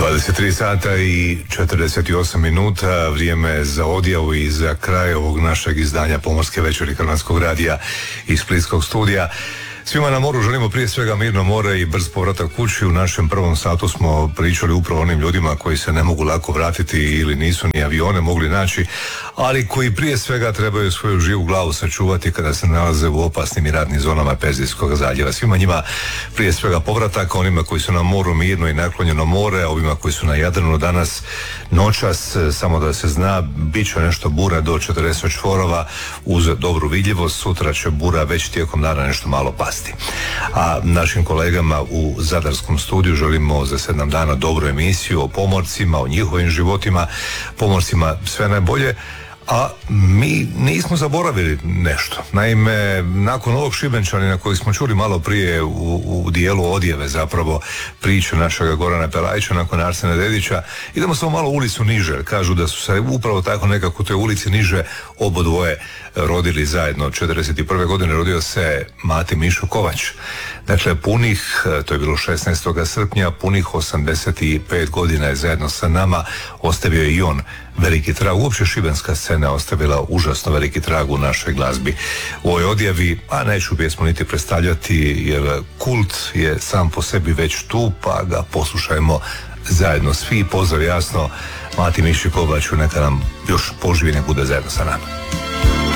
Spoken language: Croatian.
23 sata i 48 minuta, vrijeme za odjavu i za kraj ovog našeg izdanja Pomorske večeri Hrvatskog radija iz Splitskog studija. Svima na moru želimo prije svega mirno more i brz povratak kući. U našem prvom satu smo pričali upravo onim ljudima koji se ne mogu lako vratiti ili nisu ni avione mogli naći, ali koji prije svega trebaju svoju živu glavu sačuvati kada se nalaze u opasnim i ratnim zonama Perzijskog zaljeva. Svima njima prije svega povratak, onima koji su na moru mirno i naklonjeno more, a ovima koji su na Jadranu danas noćas, samo da se zna, bit će nešto bura do 40 čvorova uz dobru vidljivost. Sutra će bura već tijekom dana nešto malo pasti. A našim kolegama u Zadarskom studiju želimo za 7 dana dobru emisiju o pomorcima, o njihovim životima, pomorcima sve najbolje. A mi nismo zaboravili nešto. Naime, nakon ovog Šibenčanina koji smo čuli malo prije u dijelu odjave, zapravo priču našega Gorana Pelajića nakon Arsena Dedića, idemo samo malo ulicu niže. Kažu da su se upravo tako nekako u toj ulici niže obodvoje rodili zajedno. 1941. godine rodio se Mate Mišo Kovač. Dakle, punih, to je bilo 16. srpnja, punih 85 godina je zajedno sa nama ostavio i on veliki trag. Uopće šibenska scena je ostavila užasno veliki trag u našoj glazbi. U ovoj odjavi, a neću pjesmu niti predstavljati, jer kult je sam po sebi već tu, pa ga poslušajmo zajedno svi. Pozdrav jasno Mati Miši Kovaču, neka nam još poživi, nek bude zajedno sa nama.